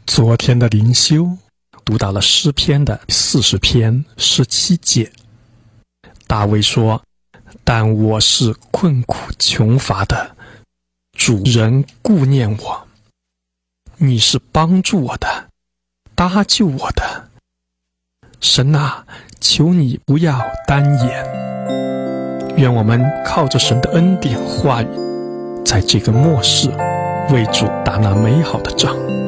昨天的灵修读到了诗篇的40篇17节，大卫说：但我是困苦穷乏的，主人顾念我，你是帮助我的，搭救我的。神啊，求你不要单言。愿我们靠着神的恩典话语，在这个末世为主打那美好的仗。